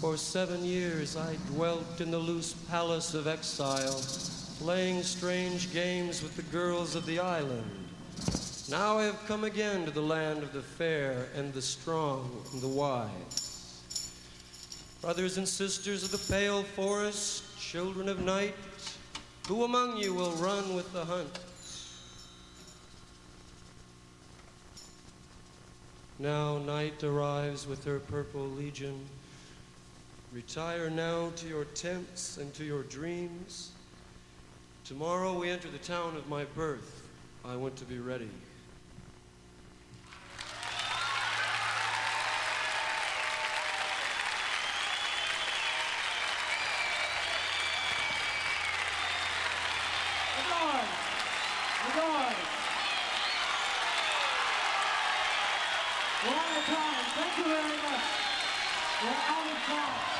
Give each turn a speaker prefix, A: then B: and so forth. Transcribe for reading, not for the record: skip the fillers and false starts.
A: For 7 years I dwelt in the loose palace of exile, playing strange games with the girls of the island. Now I have come again to the land of the fair and the strong and the wise. Brothers and sisters of the pale forest, children of night, who among you will run with the hunt? Now night arrives with her purple legion. Retire now to your tents and to your dreams. Tomorrow we enter the town of my birth. I want to be ready.
B: We're out of time. Thank you very much. We're out of time.